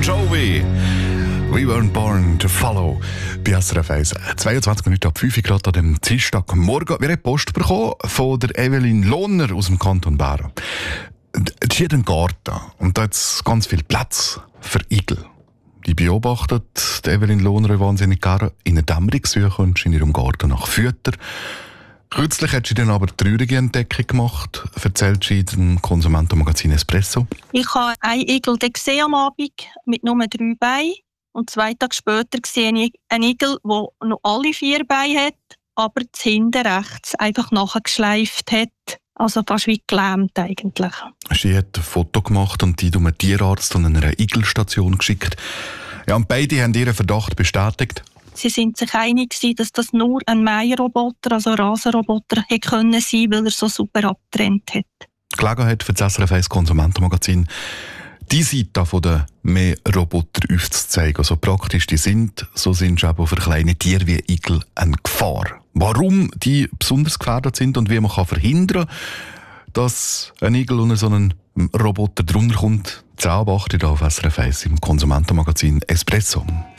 Jovi. We weren't born to follow. Bei SRF 1. 22 Minuten ab 5 Grad an dem Dienstagmorgen. Wir haben Post bekommen von der Evelyn Lohner aus dem Kanton Bern. Sie hat einen Garten und da hat es ganz viel Platz für Igel. Die beobachtet die Evelyn Lohner wahnsinnig gerne in eine Dämmerung suchen und in ihrem Garten nach Futter. Kürzlich hat sie dann aber eine traurige Entdeckung gemacht, erzählt sie dem Konsumentenmagazin Espresso. Ich habe einen Igel gesehen am Abend mit nur 3 Beinen. Und 2 Tage später sehe ich einen Igel, der noch alle 4 Beine hat, aber das hinten rechts einfach nachgeschleift hat. Also fast wie gelähmt eigentlich. Sie hat ein Foto gemacht und die einem Tierarzt und einer Igelstation geschickt. Ja, und beide haben ihren Verdacht bestätigt. Sie sind sich einig, dass das nur ein Mähroboter, also ein Rasenroboter, hätte können sein, weil er so super abgetrennt hat. Gelegenheit für das SRF 1 Konsumentenmagazin, die Seite von den Mähroboter aufzuzeigen. So praktisch die sind, so sind sie auch für kleine Tiere wie Igel eine Gefahr. Warum die besonders gefährdet sind und wie man verhindern kann, dass ein Igel unter so einen Roboter drunter kommt, 10 ab 8 auf SRF 1 im Konsumentenmagazin Espresso.